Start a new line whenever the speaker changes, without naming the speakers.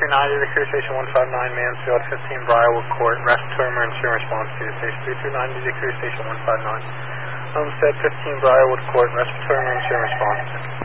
339 to the crew station 159 Mansfield, 15 Briarwood Court, respiratory emergency response to station 339 to the crew station 159 Homestead, 15 Briarwood Court, respiratory emergency response.